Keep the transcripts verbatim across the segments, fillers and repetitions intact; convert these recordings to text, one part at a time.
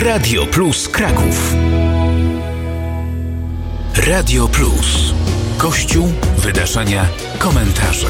Radio Plus Kraków. Radio Plus. Kościół, wydarzenia, komentarze.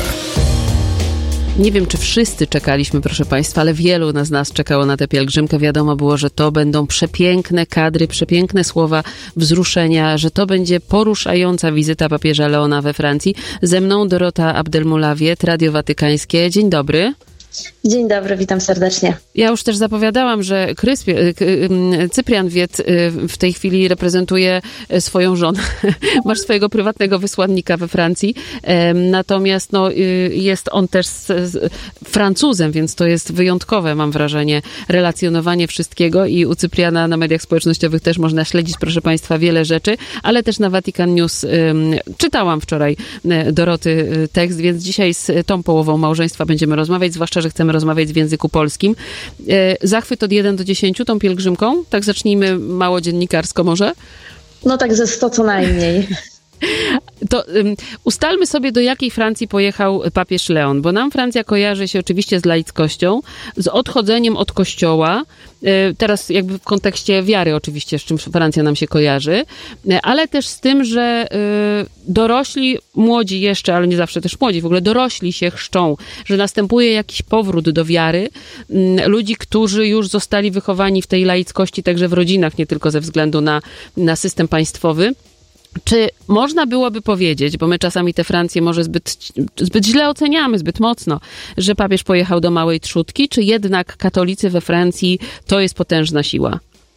Nie wiem, czy wszyscy czekaliśmy, proszę Państwa, ale wielu z nas czekało na tę pielgrzymkę. Wiadomo było, że to będą przepiękne kadry, przepiękne słowa wzruszenia, że to będzie poruszająca wizyta papieża Leona we Francji. Ze mną Dorota Abdelmulawiet, Radio Watykańskie. Dzień dobry. Dzień dobry, witam serdecznie. Ja już też zapowiadałam, że Kryspie, Cyprian Wiet w tej chwili reprezentuje swoją żonę. Masz swojego prywatnego wysłannika we Francji. Natomiast no, jest on też z, z Francuzem, więc to jest wyjątkowe, mam wrażenie, relacjonowanie wszystkiego i u Cypriana na mediach społecznościowych też można śledzić, proszę Państwa, wiele rzeczy, ale też na Vatican News czytałam wczoraj Doroty tekst, więc dzisiaj z tą połową małżeństwa będziemy rozmawiać, zwłaszcza że chcemy rozmawiać w języku polskim. Zachwyt od jeden do dziesięciu tą pielgrzymką? Tak zacznijmy mało dziennikarsko może? No tak ze sto co najmniej. To um, ustalmy sobie, do jakiej Francji pojechał papież Leon, bo nam Francja kojarzy się oczywiście z laickością, z odchodzeniem od kościoła, teraz jakby w kontekście wiary oczywiście, z czym Francja nam się kojarzy, ale też z tym, że dorośli, młodzi jeszcze, ale nie zawsze też młodzi, w ogóle dorośli się chrzczą, że następuje jakiś powrót do wiary ludzi, którzy już zostali wychowani w tej laickości, także w rodzinach, nie tylko ze względu na, na system państwowy. Czy można byłoby powiedzieć, bo my czasami tę Francję może zbyt, zbyt źle oceniamy, zbyt mocno, że papież pojechał do małej trzódki, czy jednak katolicy we Francji to jest potężna siła?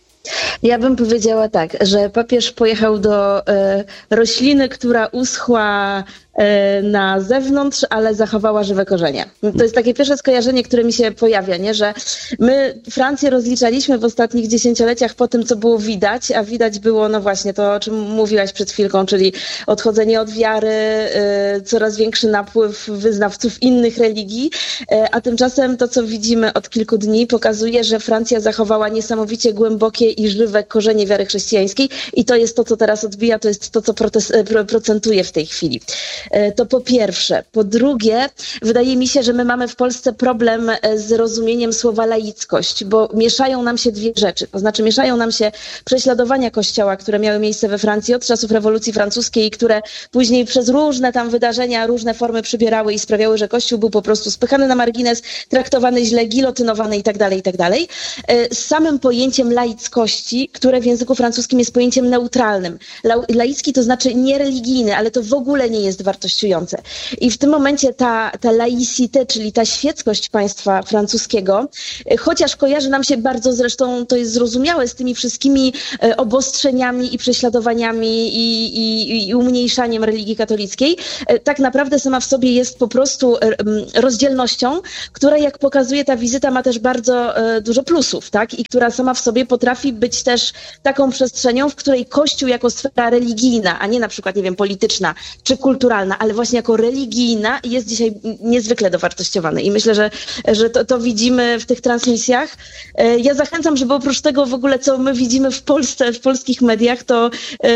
Ja bym powiedziała tak, że papież pojechał do e, rośliny, która uschła e, na zewnątrz, ale zachowała żywe korzenie. To jest takie pierwsze skojarzenie, które mi się pojawia, nie? Że my Francję rozliczaliśmy w ostatnich dziesięcioleciach po tym, co było widać, a widać było, no właśnie to, o czym mówiłaś przed chwilką, czyli odchodzenie od wiary, e, coraz większy napływ wyznawców innych religii, e, a tymczasem to, co widzimy od kilku dni, pokazuje, że Francja zachowała niesamowicie głębokie i żywe korzenie wiary chrześcijańskiej i to jest to, co teraz odbija, to jest to, co protes- procentuje w tej chwili. To po pierwsze. Po drugie, wydaje mi się, że my mamy w Polsce problem z rozumieniem słowa laickość, bo mieszają nam się dwie rzeczy. To znaczy mieszają nam się prześladowania Kościoła, które miały miejsce we Francji od czasów rewolucji francuskiej, które później przez różne tam wydarzenia, różne formy przybierały i sprawiały, że Kościół był po prostu spychany na margines, traktowany źle, gilotynowany i tak dalej, i tak dalej. Z samym pojęciem laickości, które w języku francuskim jest pojęciem neutralnym. La- laicki to znaczy niereligijny, ale to w ogóle nie jest wartościujące. I w tym momencie ta, ta laicité, czyli ta świeckość państwa francuskiego, chociaż kojarzy nam się bardzo, zresztą to jest zrozumiałe, z tymi wszystkimi obostrzeniami i prześladowaniami i, i, i umniejszaniem religii katolickiej, tak naprawdę sama w sobie jest po prostu rozdzielnością, która, jak pokazuje ta wizyta, ma też bardzo dużo plusów, tak? I która sama w sobie potrafi być też taką przestrzenią, w której Kościół jako sfera religijna, a nie na przykład, nie wiem, polityczna czy kulturalna, ale właśnie jako religijna jest dzisiaj niezwykle dowartościowany. I myślę, że, że to, to widzimy w tych transmisjach. Ja zachęcam, żeby oprócz tego w ogóle, co my widzimy w Polsce, w polskich mediach, to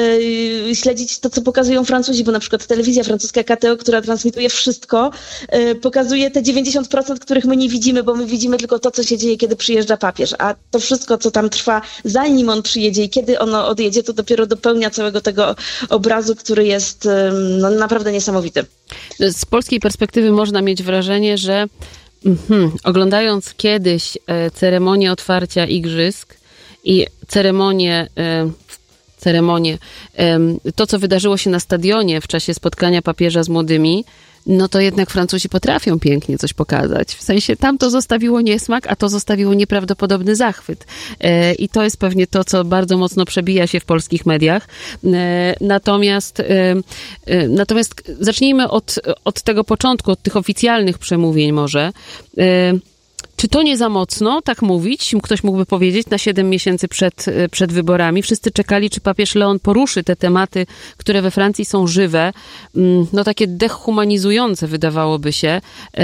yy, śledzić to, co pokazują Francuzi, bo na przykład telewizja francuska K T O, która transmituje wszystko, yy, pokazuje te dziewięćdziesiąt procent, których my nie widzimy, bo my widzimy tylko to, co się dzieje, kiedy przyjeżdża papież, a to wszystko, co tam trwa, zanim on przyjedzie i kiedy ono odjedzie, to dopiero dopełnia całego tego obrazu, który jest no, naprawdę niesamowity. Z polskiej perspektywy można mieć wrażenie, że mm, oglądając kiedyś e, ceremonię otwarcia igrzysk i ceremonię, e, ceremonię e, to, co wydarzyło się na stadionie w czasie spotkania papieża z młodymi, no to jednak Francuzi potrafią pięknie coś pokazać. W sensie tam to zostawiło niesmak, a to zostawiło nieprawdopodobny zachwyt. E, I to jest pewnie to, co bardzo mocno przebija się w polskich mediach. E, natomiast, e, e, natomiast zacznijmy od, od tego początku, od tych oficjalnych przemówień może. E, Czy to nie za mocno, tak mówić? Ktoś mógłby powiedzieć na siedem miesięcy przed, przed wyborami. Wszyscy czekali, czy papież Leon poruszy te tematy, które we Francji są żywe, no takie dehumanizujące wydawałoby się.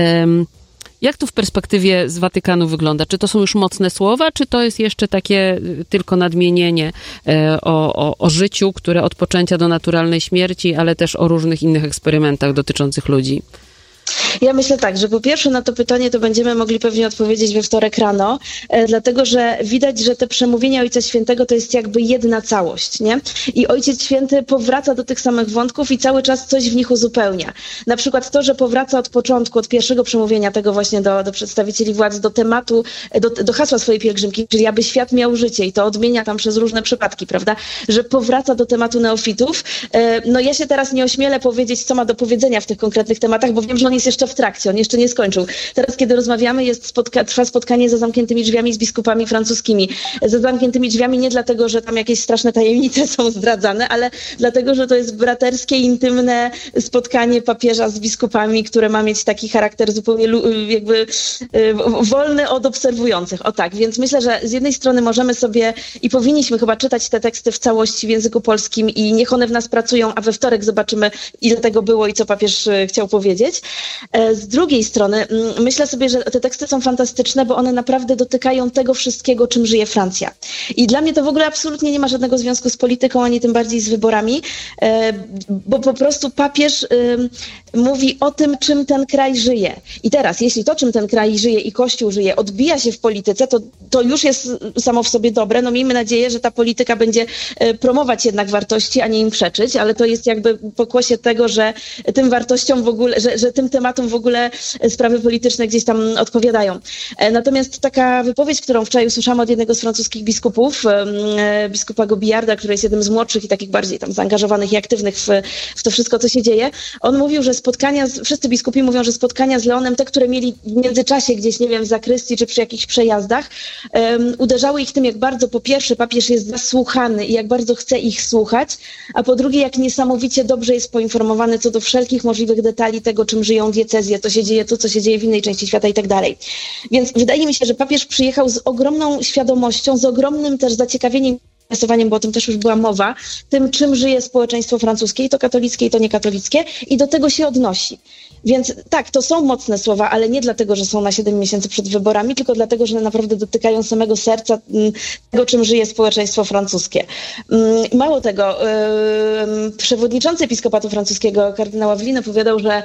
Jak to w perspektywie z Watykanu wygląda? Czy to są już mocne słowa, czy to jest jeszcze takie tylko nadmienienie o, o, o życiu, które od poczęcia do naturalnej śmierci, ale też o różnych innych eksperymentach dotyczących ludzi? Ja myślę tak, że po pierwsze na to pytanie to będziemy mogli pewnie odpowiedzieć we wtorek rano, e, dlatego że widać, że te przemówienia Ojca Świętego to jest jakby jedna całość, nie? I Ojciec Święty powraca do tych samych wątków i cały czas coś w nich uzupełnia. Na przykład to, że powraca od początku, od pierwszego przemówienia tego właśnie do, do przedstawicieli władz, do tematu, do, do hasła swojej pielgrzymki, czyli aby świat miał życie i to odmienia tam przez różne przypadki, prawda? Że powraca do tematu neofitów. E, no ja się teraz nie ośmielę powiedzieć, co ma do powiedzenia w tych konkretnych tematach, bo wiem, że on jest jeszcze w trakcie, on jeszcze nie skończył. Teraz, kiedy rozmawiamy, jest spotka- trwa spotkanie za zamkniętymi drzwiami z biskupami francuskimi. Za zamkniętymi drzwiami nie dlatego, że tam jakieś straszne tajemnice są zdradzane, ale dlatego, że to jest braterskie, intymne spotkanie papieża z biskupami, które ma mieć taki charakter zupełnie jakby wolny od obserwujących. O tak, więc myślę, że z jednej strony możemy sobie i powinniśmy chyba czytać te teksty w całości w języku polskim i niech one w nas pracują, a we wtorek zobaczymy, ile tego było i co papież chciał powiedzieć. Z drugiej strony myślę sobie, że te teksty są fantastyczne, bo one naprawdę dotykają tego wszystkiego, czym żyje Francja. I dla mnie to w ogóle absolutnie nie ma żadnego związku z polityką, ani tym bardziej z wyborami, bo po prostu papież mówi o tym, czym ten kraj żyje. I teraz, jeśli to, czym ten kraj żyje i Kościół żyje, odbija się w polityce, to, to już jest samo w sobie dobre. No miejmy nadzieję, że ta polityka będzie promować jednak wartości, a nie im przeczyć, ale to jest jakby pokłosie tego, że tym wartościom w ogóle, że, że tym tematom w ogóle sprawy polityczne gdzieś tam odpowiadają. Natomiast taka wypowiedź, którą wczoraj usłyszałam od jednego z francuskich biskupów, biskupa Gobillarda, który jest jednym z młodszych i takich bardziej tam zaangażowanych i aktywnych w, w to wszystko, co się dzieje, on mówił, że spotkania, z, wszyscy biskupi mówią, że spotkania z Leonem, te, które mieli w międzyczasie gdzieś, nie wiem, w zakrystii czy przy jakichś przejazdach, um, uderzały ich tym, jak bardzo po pierwsze papież jest zasłuchany i jak bardzo chce ich słuchać, a po drugie, jak niesamowicie dobrze jest poinformowany co do wszelkich możliwych detali tego, czym żyją diecezje, co się dzieje tu, co się dzieje w innej części świata i tak dalej. Więc wydaje mi się, że papież przyjechał z ogromną świadomością, z ogromnym też zaciekawieniem, bo o tym też już była mowa, tym, czym żyje społeczeństwo francuskie, i to katolickie, i to niekatolickie, i do tego się odnosi. Więc tak, to są mocne słowa, ale nie dlatego, że są na siedem miesięcy przed wyborami, tylko dlatego, że naprawdę dotykają samego serca tego, czym żyje społeczeństwo francuskie. Mało tego, przewodniczący episkopatu francuskiego, kardynał Aveline, opowiadał, że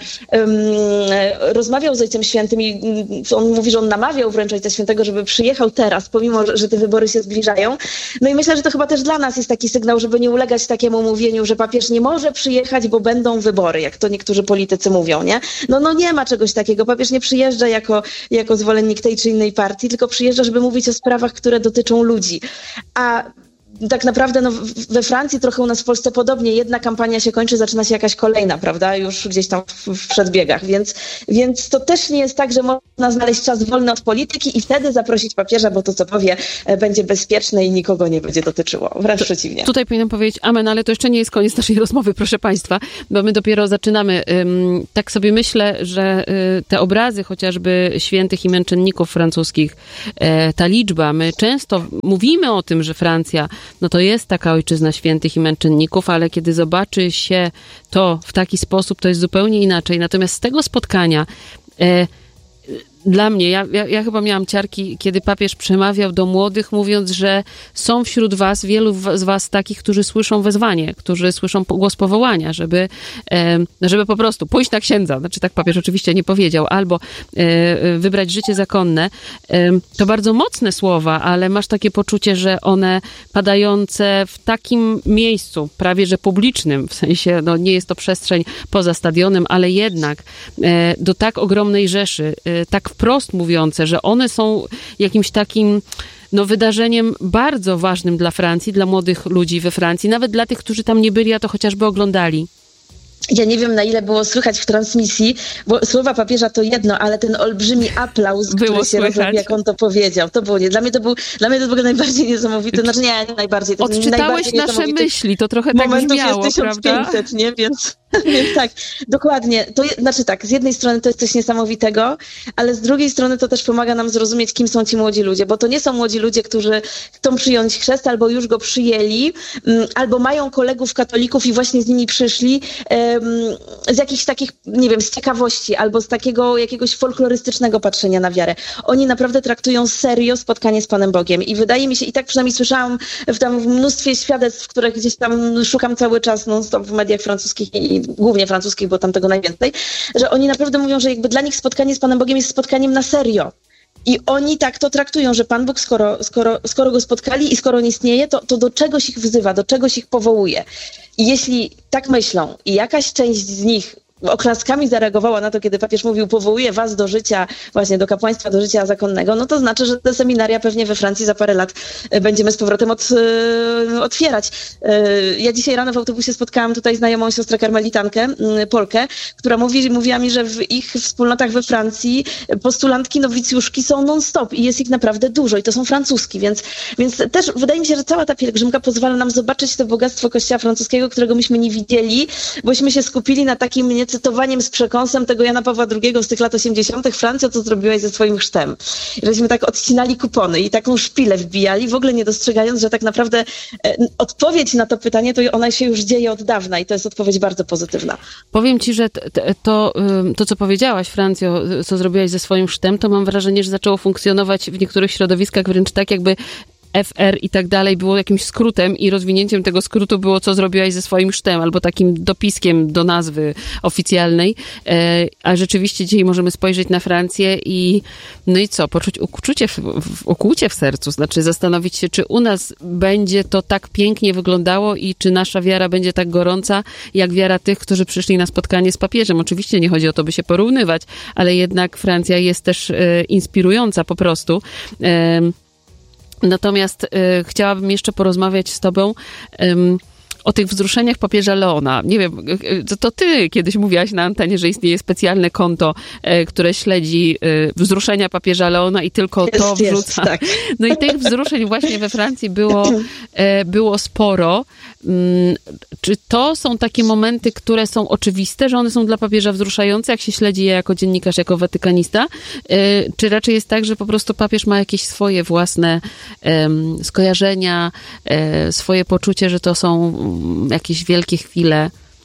rozmawiał z Ojcem Świętym i on mówi, że on namawiał wręcz Ojca Świętego, żeby przyjechał teraz, pomimo, że te wybory się zbliżają. No i myślę, że to chyba też dla nas jest taki sygnał, żeby nie ulegać takiemu mówieniu, że papież nie może przyjechać, bo będą wybory, jak to niektórzy politycy mówią, nie? No, no nie ma czegoś takiego. Papież nie przyjeżdża jako, jako zwolennik tej czy innej partii, tylko przyjeżdża, żeby mówić o sprawach, które dotyczą ludzi. A tak naprawdę no, we Francji, trochę u nas w Polsce podobnie, jedna kampania się kończy, zaczyna się jakaś kolejna, prawda, już gdzieś tam w, w przedbiegach, więc, więc to też nie jest tak, że można znaleźć czas wolny od polityki i wtedy zaprosić papieża, bo to, co powie, będzie bezpieczne i nikogo nie będzie dotyczyło, wręcz to, przeciwnie. Tutaj powinnam powiedzieć amen, ale to jeszcze nie jest koniec naszej rozmowy, proszę Państwa, bo my dopiero zaczynamy. Tak sobie myślę, że te obrazy chociażby świętych i męczenników francuskich, ta liczba, my często mówimy o tym, że Francja no to jest taka ojczyzna świętych i męczenników, ale kiedy zobaczy się to w taki sposób, to jest zupełnie inaczej. Natomiast z tego spotkania e, dla mnie, ja, ja, ja chyba miałam ciarki, kiedy papież przemawiał do młodych, mówiąc, że są wśród was, wielu z was takich, którzy słyszą wezwanie, którzy słyszą głos powołania, żeby, e, żeby po prostu pójść na księdza, znaczy tak papież oczywiście nie powiedział, albo e, wybrać życie zakonne. E, to bardzo mocne słowa, ale masz takie poczucie, że one padające w takim miejscu, prawie że publicznym, w sensie, no nie jest to przestrzeń poza stadionem, ale jednak e, do tak ogromnej rzeszy, e, tak wprost mówiące, że one są jakimś takim no, wydarzeniem bardzo ważnym dla Francji, dla młodych ludzi we Francji, nawet dla tych, którzy tam nie byli, a to chociażby oglądali. Ja nie wiem, na ile było słychać w transmisji, bo słowa papieża to jedno, ale ten olbrzymi aplauz, było który się rozległ, jak on to powiedział, to było nie. Dla mnie to był, dla mnie to był najbardziej niesamowity, znaczy nie, nie najbardziej. To Odczytałeś nasze myśli, to trochę tak brzmiało, jest tysiąc pięćset, prawda? Nie, więc, więc tak, dokładnie. To, znaczy tak, z jednej strony to jest coś niesamowitego, ale z drugiej strony to też pomaga nam zrozumieć, kim są ci młodzi ludzie, bo to nie są młodzi ludzie, którzy chcą przyjąć chrzest, albo już go przyjęli, albo mają kolegów katolików i właśnie z nimi przyszli, z jakichś takich, nie wiem, z ciekawości albo z takiego jakiegoś folklorystycznego patrzenia na wiarę. Oni naprawdę traktują serio spotkanie z Panem Bogiem i wydaje mi się, i tak przynajmniej słyszałam w tam w mnóstwie świadectw, które gdzieś tam szukam cały czas non stop w mediach francuskich i głównie francuskich, bo tam tego najwięcej, że oni naprawdę mówią, że jakby dla nich spotkanie z Panem Bogiem jest spotkaniem na serio. I oni tak to traktują, że Pan Bóg, skoro, skoro, skoro go spotkali i skoro on istnieje, to, to do czegoś ich wzywa, do czegoś ich powołuje. I jeśli tak myślą i jakaś część z nich oklaskami zareagowała na to, kiedy papież mówił, powołuje was do życia, właśnie do kapłaństwa, do życia zakonnego, no to znaczy, że te seminaria pewnie we Francji za parę lat będziemy z powrotem od, otwierać. Ja dzisiaj rano w autobusie spotkałam tutaj znajomą siostrę karmelitankę, Polkę, która mówi, mówiła mi, że w ich wspólnotach we Francji postulantki, nowicjuszki są non-stop i jest ich naprawdę dużo i to są francuski, więc, więc też wydaje mi się, że cała ta pielgrzymka pozwala nam zobaczyć to bogactwo kościoła francuskiego, którego myśmy nie widzieli, bośmy się skupili na takim mnie cytowaniem z przekąsem tego Jana Pawła drugiego z tych lat osiemdziesiątych. Francja, co zrobiłaś ze swoim chrztem. Żeśmy tak odcinali kupony i taką szpilę wbijali, w ogóle nie dostrzegając, że tak naprawdę e, odpowiedź na to pytanie, to ona się już dzieje od dawna i to jest odpowiedź bardzo pozytywna. Powiem ci, że t, t, to, to, co powiedziałaś, Francjo, co zrobiłaś ze swoim chrztem, to mam wrażenie, że zaczęło funkcjonować w niektórych środowiskach wręcz tak, jakby F R i tak dalej było jakimś skrótem i rozwinięciem tego skrótu było, co zrobiłaś ze swoim chrztem, albo takim dopiskiem do nazwy oficjalnej. E, a rzeczywiście dzisiaj możemy spojrzeć na Francję i no i co? Poczuć ukłucie w, w, ukłucie w sercu, znaczy zastanowić się, czy u nas będzie to tak pięknie wyglądało i czy nasza wiara będzie tak gorąca, jak wiara tych, którzy przyszli na spotkanie z papieżem. Oczywiście nie chodzi o to, by się porównywać, ale jednak Francja jest też e, inspirująca po prostu. E, Natomiast y, chciałabym jeszcze porozmawiać z tobą ym, o tych wzruszeniach papieża Leona. Nie wiem, to, to ty kiedyś mówiłaś na antenie, że istnieje specjalne konto, y, które śledzi y, wzruszenia papieża Leona i tylko jest, to wrzuca. Jest, tak. No i tych wzruszeń właśnie we Francji było, y, było sporo. Mm, czy to są takie momenty, które są oczywiste, że one są dla papieża wzruszające, jak się śledzi je jako dziennikarz, jako watykanista? Y, czy raczej jest tak, że po prostu papież ma jakieś swoje własne um, skojarzenia, y, swoje poczucie, że to są um, jakieś wielkie chwile?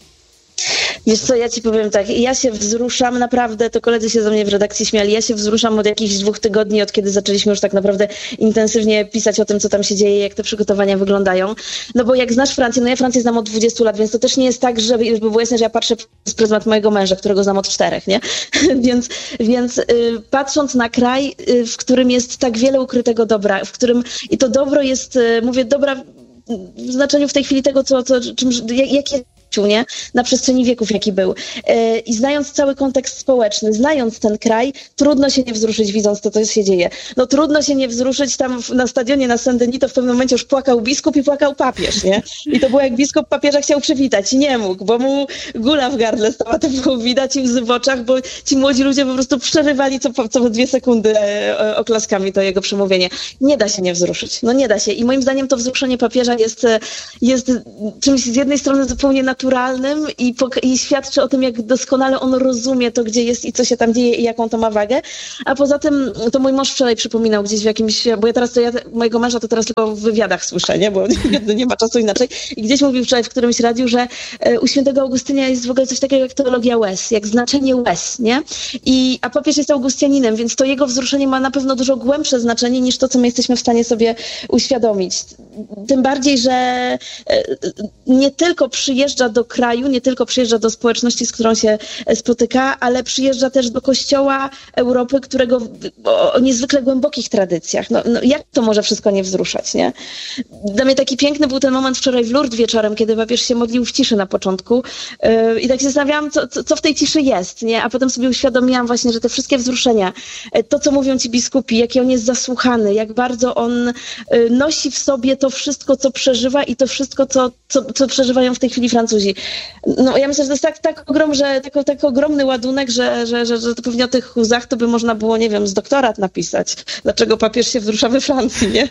Wiesz co, ja ci powiem tak, ja się wzruszam naprawdę, to koledzy się ze mnie w redakcji śmiali, ja się wzruszam od jakichś dwóch tygodni, od kiedy zaczęliśmy już tak naprawdę intensywnie pisać o tym, co tam się dzieje, jak te przygotowania wyglądają. No bo jak znasz Francję, no ja Francję znam od dwudziestu lat, więc to też nie jest tak, że, żeby było jasne, że ja patrzę przez pryzmat mojego męża, którego znam od czterech, nie? więc więc y, patrząc na kraj, y, w którym jest tak wiele ukrytego dobra, w którym i to dobro jest, y, mówię, dobra w znaczeniu w tej chwili tego, co, co czym, jak, jakie nie? Na przestrzeni wieków, jaki był. Yy, I znając cały kontekst społeczny, znając ten kraj, trudno się nie wzruszyć, widząc to, co się dzieje. No trudno się nie wzruszyć tam w, na stadionie na Saint-Denis, to w pewnym momencie już płakał biskup i płakał papież, nie? I to było jak biskup papieża chciał przywitać i nie mógł, bo mu gula w gardle stała, to było widać im w oczach, bo ci młodzi ludzie po prostu przerywali co, co dwie sekundy e, oklaskami to jego przemówienie. Nie da się nie wzruszyć. No nie da się. I moim zdaniem to wzruszenie papieża jest, jest czymś z jednej strony zupełnie naturalnym, naturalnym i, i świadczy o tym, jak doskonale on rozumie to, gdzie jest i co się tam dzieje i jaką to ma wagę. A poza tym, to mój mąż wczoraj przypominał gdzieś w jakimś, bo ja teraz to ja mojego męża to teraz tylko w wywiadach słyszę, nie? Bo nie ma czasu inaczej. I gdzieś mówił wczoraj w którymś radiu, że u świętego Augustynia jest w ogóle coś takiego jak teologia łez, jak znaczenie łez, nie? I, a papież jest Augustianinem, więc to jego wzruszenie ma na pewno dużo głębsze znaczenie niż to, co my jesteśmy w stanie sobie uświadomić. Tym bardziej, że nie tylko przyjeżdża do kraju, nie tylko przyjeżdża do społeczności, z którą się spotyka, ale przyjeżdża też do kościoła Europy, którego o, o niezwykle głębokich tradycjach. No, no jak to może wszystko nie wzruszać, nie? Dla mnie taki piękny był ten moment wczoraj w Lourdes wieczorem, kiedy papież się modlił w ciszy na początku yy, i tak się zastanawiałam, co, co, co w tej ciszy jest, nie? A potem sobie uświadomiłam właśnie, że te wszystkie wzruszenia, to, co mówią ci biskupi, jaki on jest zasłuchany, jak bardzo on yy, nosi w sobie to wszystko, co przeżywa i to wszystko, co, co, co przeżywają w tej chwili Francuzi. No ja myślę, że to jest tak, tak, ogrom, że, tak, tak ogromny ładunek, że, że, że, że to pewnie o tych łzach to by można było, nie wiem, z doktorat napisać. Dlaczego papież się wzrusza we Francji, nie?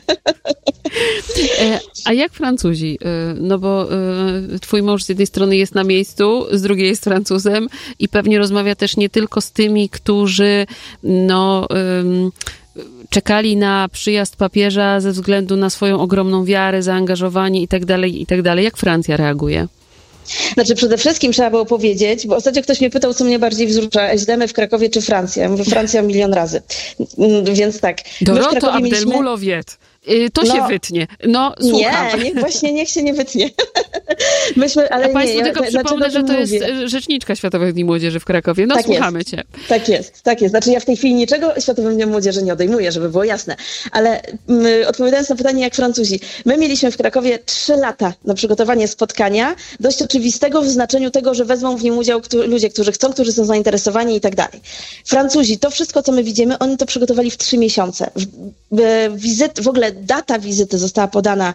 A jak Francuzi? No bo twój mąż z jednej strony jest na miejscu, z drugiej jest Francuzem i pewnie rozmawia też nie tylko z tymi, którzy no... Um, czekali na przyjazd papieża ze względu na swoją ogromną wiarę, zaangażowanie i tak dalej, i tak dalej. Jak Francja reaguje? Znaczy przede wszystkim trzeba było powiedzieć, bo ostatnio ktoś mnie pytał, co mnie bardziej wzrusza, S D M w Krakowie czy Francja? Ja mówię, Francja milion razy. Więc tak. Doroto Abdelmulowiet. Y, to się No. wytnie. No, słucham. Nie, nie, właśnie niech się nie wytnie. Myśmy, ale A nie, Państwu ja, tylko dlaczego przypomnę, że to mówię? jest rzeczniczka Światowych Dni Młodzieży w Krakowie. No, Tak słuchamy jest. cię. Tak jest, tak jest. Znaczy ja w tej chwili niczego Światowym Dniem Młodzieży nie odejmuję, żeby było jasne. Ale my, odpowiadając na pytanie, jak Francuzi, my mieliśmy w Krakowie trzy lata na przygotowanie spotkania, dość oczywistego w znaczeniu tego, że wezmą w nim udział którzy, ludzie, którzy chcą, którzy są zainteresowani i tak dalej. Francuzi, to wszystko, co my widzimy, oni to przygotowali w trzy miesiące. W, w, wizyt, w ogóle data wizyty została podana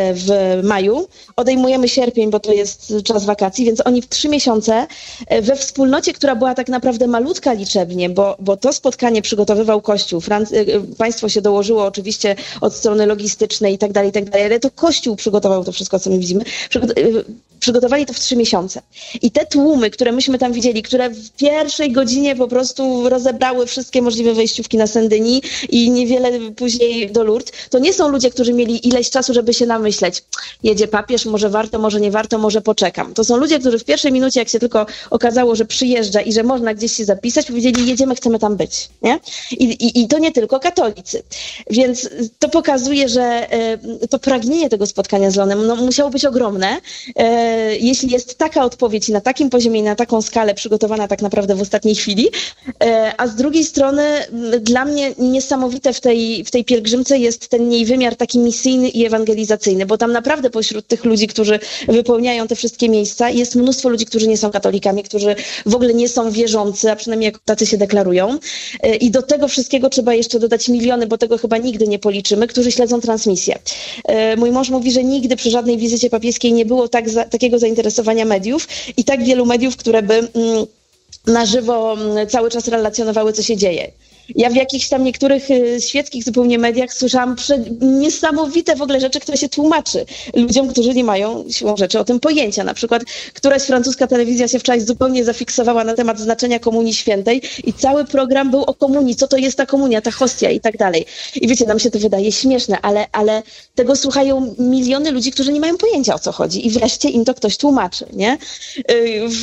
w maju. Odejmujemy sierpień, bo to jest czas wakacji, więc oni w trzy miesiące we wspólnocie, która była tak naprawdę malutka liczebnie, bo, bo to spotkanie przygotowywał Kościół. Franc- państwo się dołożyło oczywiście od strony logistycznej i tak dalej, i tak dalej, ale to Kościół przygotował to wszystko, co my widzimy. Przygot- Przygotowali to w trzy miesiące. I te tłumy, które myśmy tam widzieli, które w pierwszej godzinie po prostu rozebrały wszystkie możliwe wejściówki na Saint-Denis i niewiele później do Lourdes, to nie są ludzie, którzy mieli ileś czasu, żeby się namyśleć. Jedzie papież, może warto, może nie warto, może poczekam. To są ludzie, którzy w pierwszej minucie, jak się tylko okazało, że przyjeżdża i że można gdzieś się zapisać, powiedzieli, jedziemy, chcemy tam być. Nie? I, i, i to nie tylko katolicy. Więc to pokazuje, że e, to pragnienie tego spotkania z Leonem no, musiało być ogromne. E, jeśli jest taka odpowiedź i na takim poziomie i na taką skalę przygotowana tak naprawdę w ostatniej chwili, a z drugiej strony dla mnie niesamowite w tej, w tej pielgrzymce jest ten jej wymiar taki misyjny i ewangelizacyjny, bo tam naprawdę pośród tych ludzi, którzy wypełniają te wszystkie miejsca, jest mnóstwo ludzi, którzy nie są katolikami, którzy w ogóle nie są wierzący, a przynajmniej jako tacy się deklarują. I do tego wszystkiego trzeba jeszcze dodać miliony, bo tego chyba nigdy nie policzymy, którzy śledzą transmisję. Mój mąż mówi, że nigdy przy żadnej wizycie papieskiej nie było tak za, takiego zainteresowania mediów i tak wielu mediów, które by mm, na żywo cały czas relacjonowały, co się dzieje. Ja w jakichś tam niektórych y, świeckich zupełnie mediach słyszałam prze, niesamowite w ogóle rzeczy, które się tłumaczy ludziom, którzy nie mają siłą rzeczy o tym pojęcia. Na przykład któraś francuska telewizja się wczoraj zupełnie zafiksowała na temat znaczenia Komunii Świętej i cały program był o komunii, co to jest ta komunia, ta hostia i tak dalej. I wiecie, nam się to wydaje śmieszne, ale, ale tego słuchają miliony ludzi, którzy nie mają pojęcia, o co chodzi i wreszcie im to ktoś tłumaczy, nie? W,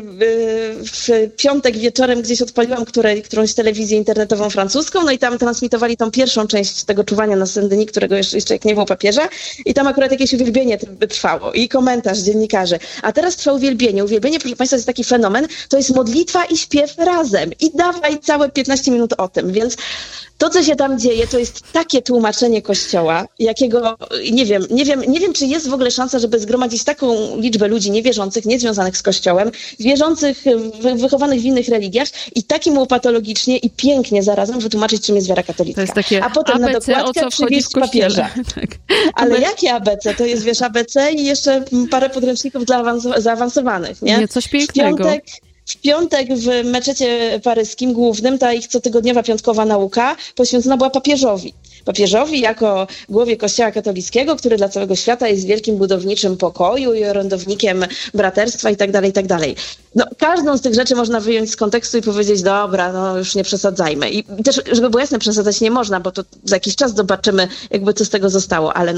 w, w piątek wieczorem gdzieś odpaliłam której, którąś telewizję internetową francuską, no i tam transmitowali tą pierwszą część tego czuwania na Saint-Denis, którego jeszcze, jeszcze jak nie było papieża i tam akurat jakieś uwielbienie trwało i komentarz dziennikarzy. A teraz trwa uwielbienie. Uwielbienie, proszę Państwa, jest taki fenomen, to jest modlitwa i śpiew razem i dawaj całe piętnaście minut o tym, więc to, co się tam dzieje, to jest takie tłumaczenie Kościoła, jakiego, nie wiem, nie wiem, nie wiem, czy jest w ogóle szansa, żeby zgromadzić taką liczbę ludzi niewierzących, niezwiązanych z Kościołem, wierzących, wychowanych w innych religiach i takim łopatologicznie i pięknie zarazem wytłumaczyć, czym jest wiara katolicka. To jest takie a potem A B C, na dokładkę przywieźć papieża. Tak. Ale jakie A B C? To jest, wiesz, A B C i jeszcze parę podręczników dla awans- zaawansowanych, nie? Nie, coś pięknego. W piątek, W piątek w meczecie paryskim głównym ta ich cotygodniowa piątkowa nauka poświęcona była papieżowi. Papieżowi jako głowie Kościoła katolickiego, który dla całego świata jest wielkim budowniczym pokoju i orędownikiem braterstwa i tak dalej, i tak dalej. No, każdą z tych rzeczy można wyjąć z kontekstu i powiedzieć, dobra, no już nie przesadzajmy. I też, żeby było jasne, przesadzać nie można, bo to za jakiś czas zobaczymy, jakby co z tego zostało, ale